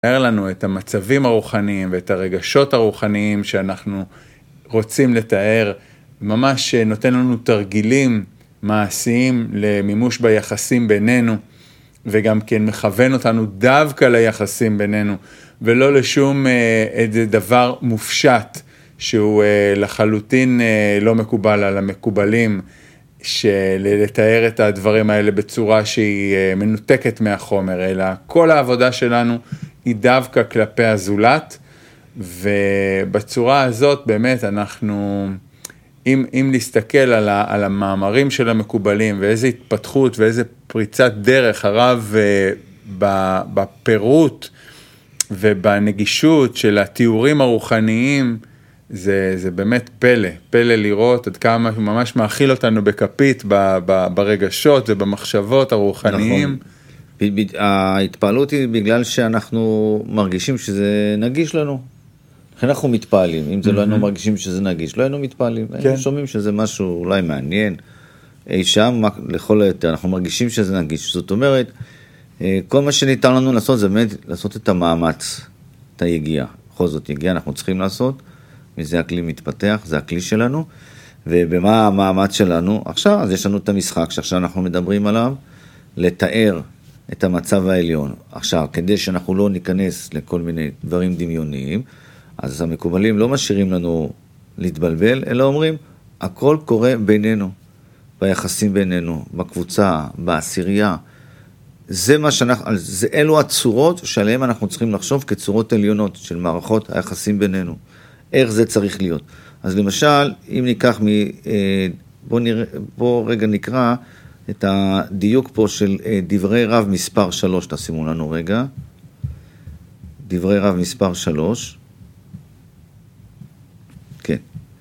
מתאר לנו את המצבים הרוחניים ואת הרגשות הרוחניים שאנחנו רוצים לתאר, ממש נותן לנו תרגילים מעשיים למימוש ביחסים בינינו, וגם כן מכוון אותנו דווקא ליחסים בינינו, ולא לשום איזה דבר מופשט, שהוא לחלוטין לא מקובל על המקובלים, לתאר את הדברים האלה בצורה שהיא מנותקת מהחומר, אלא כל העבודה שלנו היא דווקא כלפי הזולת, ובצורה הזאת באמת אנחנו, אם להסתכל על המאמרים של המקובלים, ואיזו התפתחות ואיזו פריצת דרך הרב בפירוט ובנגישות של התיאורים הרוחניים, זה באמת פלא לראות עד כמה הוא ממש מאכיל אותנו בכפית ברגשות ובמחשבות הרוחניים. נכון. ההתפעלות היא בגלל שאנחנו מרגישים שזה נגיש לנו. לכן אנחנו מתפעלים. אם זה לא היינו מרגישים שזה נגיש, לא היינו מתפעלים. היינו שומעים שזה משהו אולי מעניין. אי שם, לכל היותר, אנחנו מרגישים שזה נגיש. זאת אומרת, כל מה שניתן לנו לעשות זה באמת לעשות את המאמץ, את היגיעה. בכל זאת יגיעה אנחנו צריכים לעשות. מזה הכלי מתפתח, זה הכלי שלנו, ובמה המאמץ שלנו? עכשיו, אז יש לנו את המשחק שעכשיו אנחנו מדברים עליו, לתאר את המצב העליון. עכשיו, כדי שאנחנו לא ניכנס לכל מיני דברים דמיוניים, אז המקובלים לא משאירים לנו להתבלבל, אלא אומרים, הכל קורה בינינו, ביחסים בינינו, בקבוצה, בעשירייה. זה מה שאנחנו, אלו הצורות שעליהן אנחנו צריכים לחשוב כצורות עליונות של מערכות היחסים בינינו. איך זה צריך להיות. אז למשל, אם ניקח בוא רגע נקרא את הדיוק פה של דברי רב מספר 3, תשימו לנו רגע. דברי רב מספר 3. כן.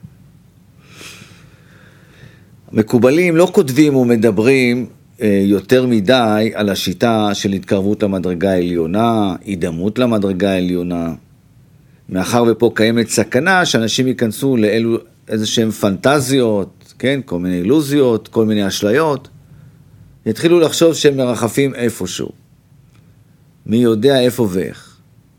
מקובלים לא כותבים ומדברים יותר מדי על השיטה של התקרבות למדרגה העליונה, הידמות למדרגה העליונה, מאחר ופה קיימת סכנה שאנשים ייכנסו לאלו איזשהם פנטזיות, כן? כל מיני אילוזיות, כל מיני אשליות, יתחילו לחשוב שהם מרחפים איפשהו. מי יודע איפה ואיך.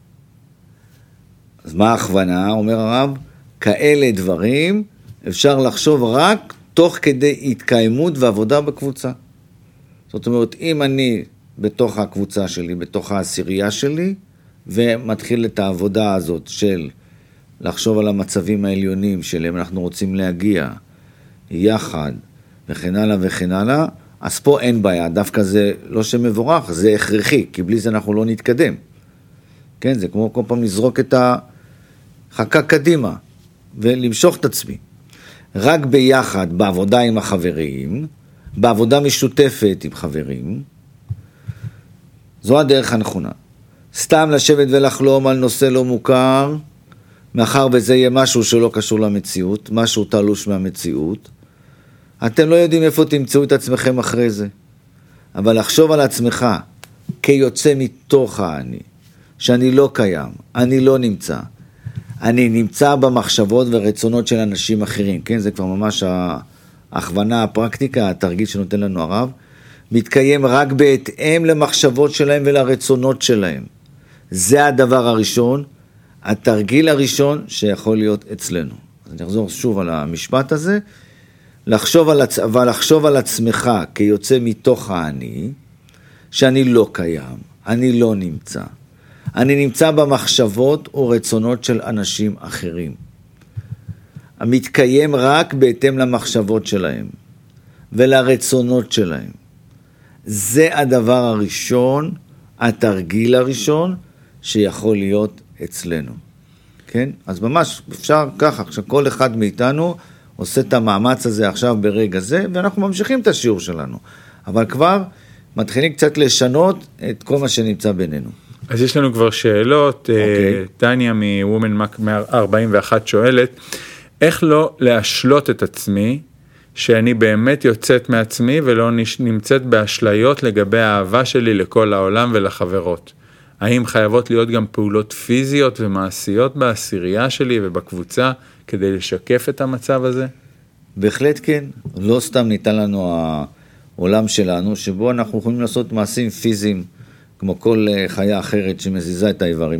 אז מה ההכוונה? אומר הרב, כאלה דברים אפשר לחשוב רק תוך כדי התקיימות ועבודה בקבוצה. זאת אומרת, אם אני בתוך הקבוצה שלי, בתוך העשירייה שלי, ומתחיל את העבודה הזאת של לחשוב על המצבים העליונים שלהם אנחנו רוצים להגיע יחד וכן הלאה וכן הלאה, אז פה אין בעיה, דווקא זה לא שמבורך, זה הכרחי, כי בלי זה אנחנו לא נתקדם. כן, זה כמו כל פעם לזרוק את החכה קדימה ולמשוך את עצמי. רק ביחד, בעבודה עם החברים, בעבודה משותפת עם חברים, זו הדרך הנכונה. סתם לשבת ולחלום על נושא לא מוכר, מאחר וזה יהיה משהו שלא קשור למציאות, משהו תלוש מהמציאות, אתם לא יודעים איפה תמצאו את עצמכם אחרי זה. אבל לחשוב על עצמך כיוצא מתוך האני, שאני לא קיים, אני לא נמצא, אני נמצא במחשבות ורצונות של אנשים אחרים, כן? זה כבר ממש ההכוונה, הפרקטיקה, התרגיל שנותן לנו הרב, מתקיים רק בהתאם למחשבות שלהם ולרצונות שלהם. זה הדבר הראשון, התרגיל הראשון שיכול להיות אצלנו. אז אני אחזור שוב על המשפט הזה, לחשוב על עצמך כיוצא מתוך האני, שאני לא קיים, אני לא נמצא. אני נמצא במחשבות או רצונות של אנשים אחרים. המתקיים רק בהתאם למחשבות שלהם ולרצונות שלהם. זה הדבר הראשון, התרגיל הראשון שיכול להיות אצלנו. כן? אז ממש אפשר ככה, כשכל אחד מאיתנו עושה את המאמץ הזה עכשיו ברגע זה, ואנחנו ממשיכים את השיעור שלנו. אבל כבר מתחילים קצת לשנות את כל מה שנמצא בינינו. אז יש לנו כבר שאלות. טניה מוומן 41 שואלת, איך לא להשלות את עצמי, שאני באמת יוצאת מעצמי ולא נמצאת באשליות לגבי האהבה שלי לכל העולם ולחברות? האם חייבות להיות גם פעולות פיזיות ומעשיות בעשירייה שלי ובקבוצה כדי לשקף את המצב הזה? בהחלט כן. לא סתם ניתן לנו העולם שלנו, שבו אנחנו יכולים לעשות מעשים פיזיים, כמו כל חיה אחרת שמזיזה את האיברים